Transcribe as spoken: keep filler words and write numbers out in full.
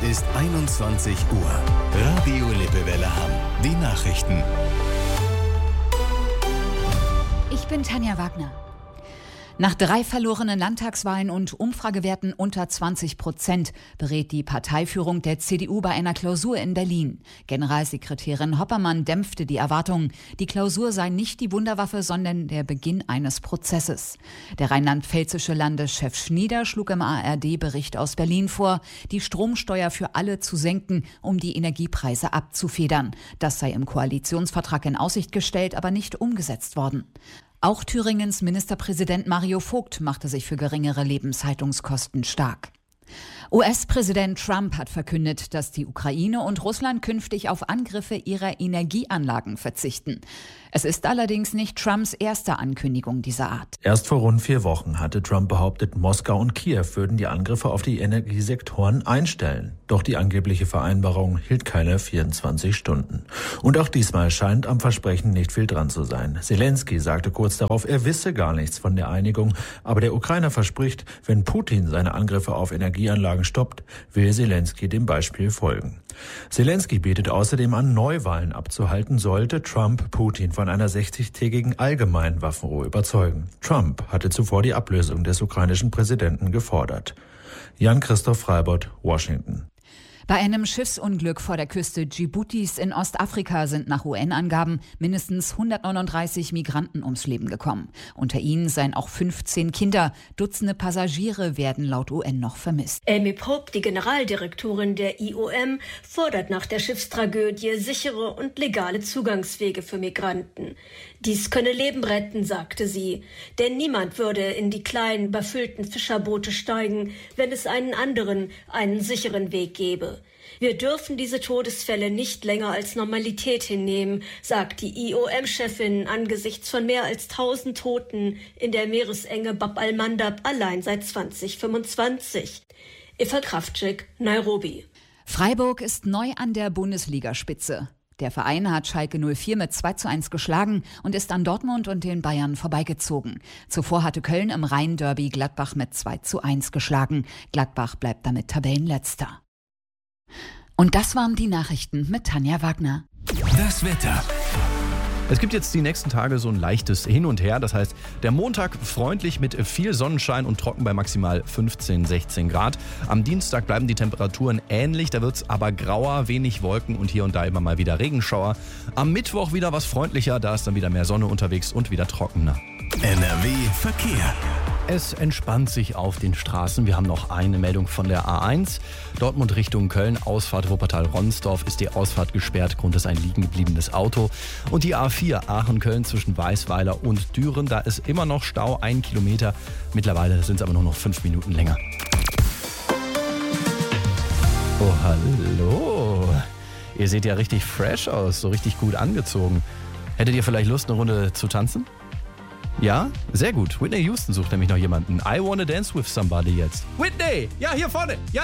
ist einundzwanzig Uhr. Radio Lippewelle Hamm. Die Nachrichten. Ich bin Tanja Wagner. Nach drei verlorenen Landtagswahlen und Umfragewerten unter zwanzig Prozent berät die Parteiführung der C D U bei einer Klausur in Berlin. Generalsekretärin Hoppermann dämpfte die Erwartungen. Die Klausur sei nicht die Wunderwaffe, sondern der Beginn eines Prozesses. Der rheinland-pfälzische Landeschef Schnieder schlug im A R D-Bericht aus Berlin vor, die Stromsteuer für alle zu senken, um die Energiepreise abzufedern. Das sei im Koalitionsvertrag in Aussicht gestellt, aber nicht umgesetzt worden. Auch Thüringens Ministerpräsident Mario Vogt machte sich für geringere Lebenshaltungskosten stark. U S-Präsident Trump hat verkündet, dass die Ukraine und Russland künftig auf Angriffe ihrer Energieanlagen verzichten. Es ist allerdings nicht Trumps erste Ankündigung dieser Art. Erst vor rund vier Wochen hatte Trump behauptet, Moskau und Kiew würden die Angriffe auf die Energiesektoren einstellen. Doch die angebliche Vereinbarung hielt keine vierundzwanzig Stunden. Und auch diesmal scheint am Versprechen nicht viel dran zu sein. Zelensky sagte kurz darauf, er wisse gar nichts von der Einigung. Aber der Ukrainer verspricht, wenn Putin seine Angriffe auf Energieanlagen stoppt, will Zelensky dem Beispiel folgen. Zelensky bietet außerdem an, Neuwahlen abzuhalten, sollte Trump Putin von einer sechzigtägigen allgemeinen Waffenruhe überzeugen. Trump hatte zuvor die Ablösung des ukrainischen Präsidenten gefordert. Jan-Christoph Freibott, Washington. Bei einem Schiffsunglück vor der Küste Djiboutis in Ostafrika sind nach U N-Angaben mindestens hundertneununddreißig Migranten ums Leben gekommen. Unter ihnen seien auch fünfzehn Kinder. Dutzende Passagiere werden laut U N noch vermisst. Amy Pope, die Generaldirektorin der I O M, fordert nach der Schiffstragödie sichere und legale Zugangswege für Migranten. Dies könne Leben retten, sagte sie. Denn niemand würde in die kleinen, überfüllten Fischerboote steigen, wenn es einen anderen, einen sicheren Weg gäbe. Wir dürfen diese Todesfälle nicht länger als Normalität hinnehmen, sagt die I O M-Chefin angesichts von mehr als tausend Toten in der Meeresenge Bab al-Mandab allein seit zwanzig fünfundzwanzig. Eva Kraftschick, Nairobi. Freiburg ist neu an der Bundesligaspitze. Der Verein hat Schalke null vier mit zwei zu eins geschlagen und ist an Dortmund und den Bayern vorbeigezogen. Zuvor hatte Köln im Rhein-Derby Gladbach mit zwei zu eins geschlagen. Gladbach bleibt damit Tabellenletzter. Und das waren die Nachrichten mit Tanja Wagner. Das Wetter. Es gibt jetzt die nächsten Tage so ein leichtes Hin und Her. Das heißt, der Montag freundlich mit viel Sonnenschein und trocken bei maximal fünfzehn, sechzehn Grad. Am Dienstag bleiben die Temperaturen ähnlich, da wird es aber grauer, wenig Wolken und hier und da immer mal wieder Regenschauer. Am Mittwoch wieder was freundlicher, da ist dann wieder mehr Sonne unterwegs und wieder trockener. N R W Verkehr. Es entspannt sich auf den Straßen. Wir haben noch eine Meldung von der A eins. Dortmund Richtung Köln, Ausfahrt Wuppertal-Ronsdorf ist die Ausfahrt gesperrt. Grund ist ein liegen gebliebenes Auto. Und die A vier Aachen-Köln zwischen Weißweiler und Düren. Da ist immer noch Stau, ein Kilometer. Mittlerweile sind es aber nur noch fünf Minuten länger. Oh, hallo. Ihr seht ja richtig fresh aus, so richtig gut angezogen. Hättet ihr vielleicht Lust, eine Runde zu tanzen? Ja, sehr gut. Whitney Houston sucht nämlich noch jemanden. I wanna dance with somebody jetzt. Whitney! Ja, hier vorne! Ja,